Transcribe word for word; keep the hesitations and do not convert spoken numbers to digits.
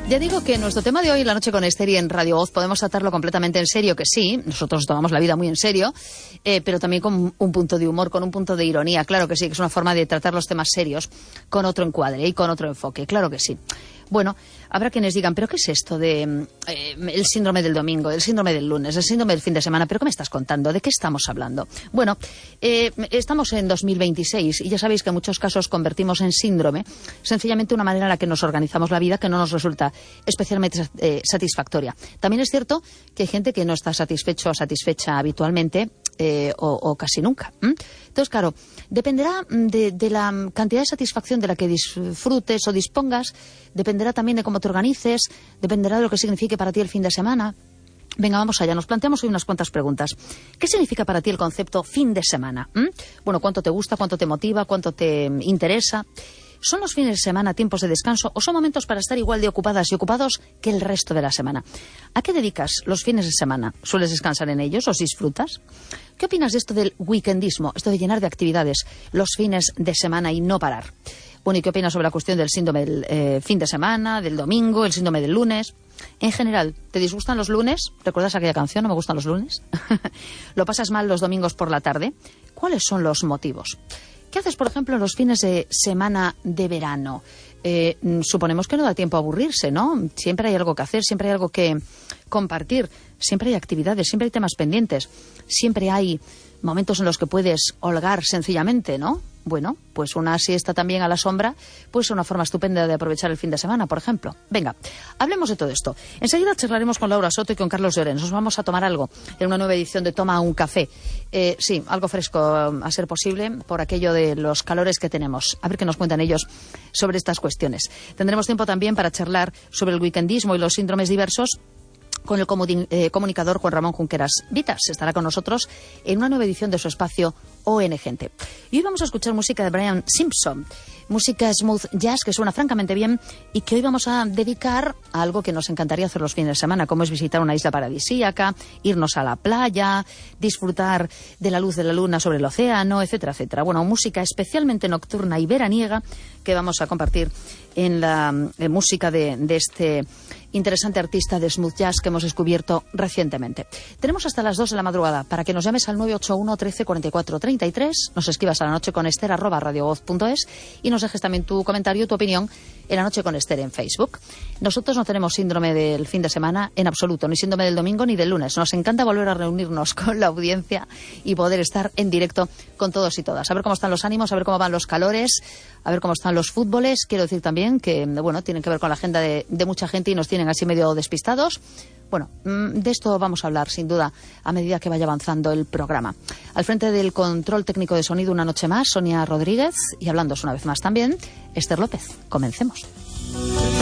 Ya digo que nuestro tema de hoy, La Noche con Esther, y en Radio Voz podemos tratarlo completamente en serio, que sí, nosotros tomamos la vida muy en serio, eh, pero también con un punto de humor, con un punto de ironía, claro que sí, que es una forma de tratar los temas serios con otro encuadre y con otro enfoque, claro que sí. Bueno, habrá quienes digan, ¿pero qué es esto de eh, el síndrome del domingo, el síndrome del lunes, el síndrome del fin de semana? ¿Pero qué me estás contando? ¿De qué estamos hablando? Bueno, eh, estamos en dos mil veintiséis y ya sabéis que en muchos casos convertimos en síndrome sencillamente una manera en la que nos organizamos la vida que no nos resulta especialmente eh, satisfactoria. También es cierto que hay gente que no está satisfecho o satisfecha habitualmente eh, o, o casi nunca. ¿Mm? Entonces, claro, dependerá de, de la cantidad de satisfacción de la que disfrutes o dispongas, dependerá también de cómo te organices, dependerá de lo que signifique para ti el fin de semana. Venga, vamos allá. Nos planteamos hoy unas cuantas preguntas. ¿Qué significa para ti el concepto fin de semana? ¿Mm? Bueno, ¿cuánto te gusta, cuánto te motiva, cuánto te interesa? ¿Son los fines de semana tiempos de descanso o son momentos para estar igual de ocupadas y ocupados que el resto de la semana? ¿A qué dedicas los fines de semana? ¿Sueles descansar en ellos? ¿Os disfrutas? ¿Qué opinas de esto del weekendismo, esto de llenar de actividades los fines de semana y no parar? Bueno, ¿y qué opinas sobre la cuestión del síndrome del eh, fin de semana, del domingo, el síndrome del lunes? En general, ¿te disgustan los lunes? ¿Recuerdas aquella canción, No me gustan los lunes? ¿Lo pasas mal los domingos por la tarde? ¿Cuáles son los motivos? ¿Qué haces, por ejemplo, en los fines de semana de verano? Eh, suponemos que no da tiempo a aburrirse, ¿no? Siempre hay algo que hacer, siempre hay algo que compartir, siempre hay actividades, siempre hay temas pendientes, siempre hay momentos en los que puedes holgar sencillamente, ¿no? Bueno, pues una siesta también a la sombra, pues una forma estupenda de aprovechar el fin de semana, por ejemplo. Venga, hablemos de todo esto. Enseguida charlaremos con Laura Soto y con Carlos Llorens. Nos vamos a tomar algo en una nueva edición de Toma un Café. Eh, sí, algo fresco a ser posible por aquello de los calores que tenemos. A ver qué nos cuentan ellos sobre estas cuestiones. Tendremos tiempo también para charlar sobre el weekendismo y los síndromes diversos con el comuni- eh, comunicador Juan Ramón Junqueras Vitas. Estará con nosotros en una nueva edición de su espacio O N Gente. Y hoy vamos a escuchar música de Brian Simpson, música smooth jazz que suena francamente bien y que hoy vamos a dedicar a algo que nos encantaría hacer los fines de semana, como es visitar una isla paradisíaca, irnos a la playa, disfrutar de la luz de la luna sobre el océano, etcétera, etcétera. Bueno, música especialmente nocturna y veraniega que vamos a compartir en la en música de, de este interesante artista de smooth jazz que hemos descubierto recientemente. Tenemos hasta las dos de la madrugada para que nos llames al nueve ocho uno, trece, cuarenta y cuatro, treinta y tres, nos escribas a la noche con Esther arroba radiovoz punto es y nos dejes también tu comentario, tu opinión en La Noche con Esther en Facebook. Nosotros no tenemos síndrome del fin de semana en absoluto, ni síndrome del domingo ni del lunes. Nos encanta volver a reunirnos con la audiencia y poder estar en directo con todos y todas. A ver cómo están los ánimos, a ver cómo van los calores, a ver cómo están los fútboles. Quiero decir también que, bueno, tienen que ver con la agenda de, de mucha gente y nos tienen así medio despistados. Bueno, de esto vamos a hablar, sin duda, a medida que vaya avanzando el programa. Al frente del control técnico de sonido, una noche más, Sonia Rodríguez, y hablándoos una vez más también, Esther López. Comencemos.